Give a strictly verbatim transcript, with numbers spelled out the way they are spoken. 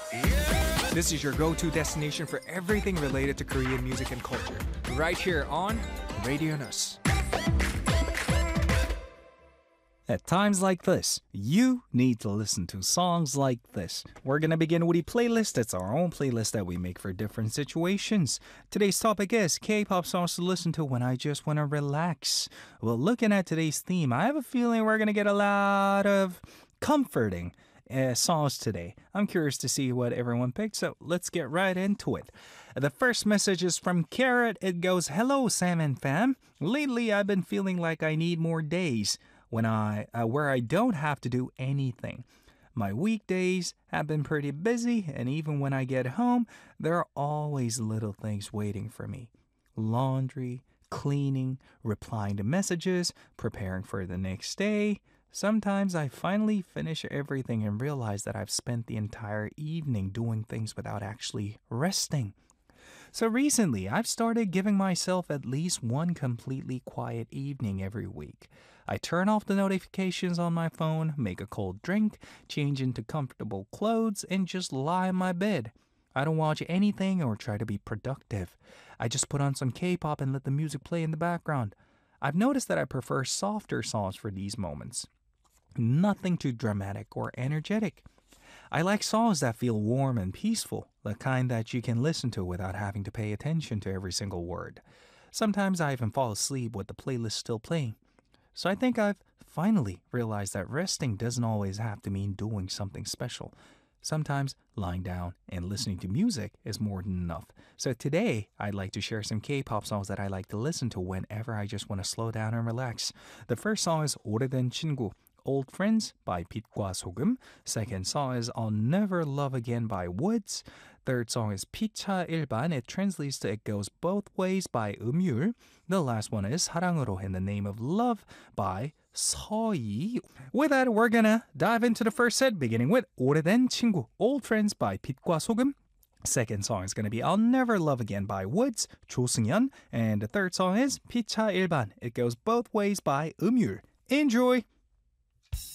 This is your go-to destination for everything related to Korean music and culture. Right here on Radio News. At times like this, you need to listen to songs like this. We're going to begin with a playlist. It's our own playlist that we make for different situations. Today's topic is K-pop songs to listen to when I just want to relax. Well, looking at today's theme, I have a feeling we're going to get a lot of comforting uh, songs today. I'm curious to see what everyone picked, so let's get right into it. The first message is from Carrot. It goes, "Hello, Sam and fam. Lately, I've been feeling like I need more days when I uh, where I don't have to do anything. My weekdays have been pretty busy, and even when I get home, there are always little things waiting for me. Laundry, cleaning, replying to messages, preparing for the next day. Sometimes I finally finish everything and realize that I've spent the entire evening doing things without actually resting. So recently, I've started giving myself at least one completely quiet evening every week. I turn off the notifications on my phone, make a cold drink, change into comfortable clothes, and just lie in my bed. I don't watch anything or try to be productive. I just put on some K-pop and let the music play in the background. I've noticed that I prefer softer songs for these moments. Nothing too dramatic or energetic. I like songs that feel warm and peaceful, the kind that you can listen to without having to pay attention to every single word. Sometimes I even fall asleep with the playlist still playing. So I think I've finally realized that resting doesn't always have to mean doing something special. Sometimes lying down and listening to music is more than enough. So today, I'd like to share some K-pop songs that I like to listen to whenever I just want to slow down and relax. The first song is 오래된 친구, Old Friends by 빛과 소금. Second song is I'll Never Love Again by Woods. Third song is 피차 일반. It translates to It Goes Both Ways by 음율. The last one is 사랑으로 in the Name of Love by 서희. With that, we're gonna dive into the first set, beginning with 오래된 친구, Old Friends by 빛과 소금. Second song is going to be I'll Never Love Again by Woods, 조승연. And the third song is 피차 일반. It Goes Both Ways by 음율. Enjoy!